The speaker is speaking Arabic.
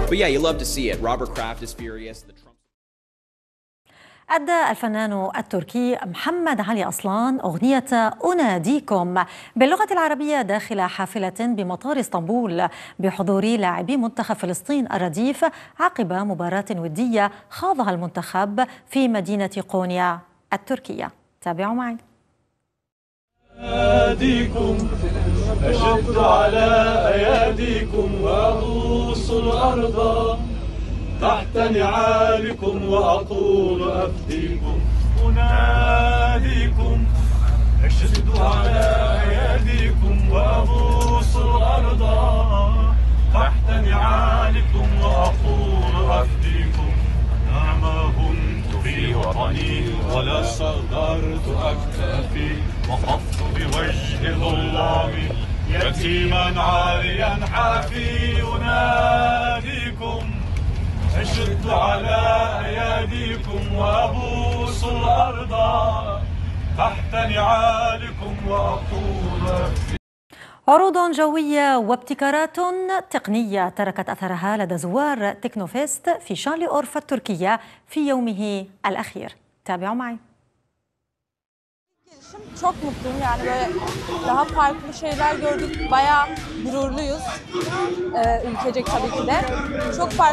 But yeah, you love to see it. Robert Kraft is furious. أدى الفنان التركي محمد علي أصلان أغنية أناديكم باللغة العربية داخل حافلة بمطار اسطنبول بحضور لاعبي منتخب فلسطين الرديف عقب مباراة ودية خاضها المنتخب في مدينة قونيا التركية. تابعوا معي. أناديكم أشد على أياديكم وأبوس الأرض تحت نعالكم وأقول أفديكم. أناديكم أشد على أياديكم وأبوس الأرض تحت نعالكم وأقول أفديكم. أنا ما كنت في وطني ولا صغرت أكتافي وقفت بوجه ظلامي يتيما عاريا حافي. أناديكم أشد على أياديكم وأبوس الأرض تحت نعالكم وأقول. عروض جوية وابتكارات تقنية تركت أثرها لدى زوار تكنوفيست في شانليورف التركية في يومه الأخير. تابعوا معي. Çok mutluyum, yani böyle daha farklı şeyler gördük, bayağı gururluyuz ülkecek tabii ki de. Çok farklı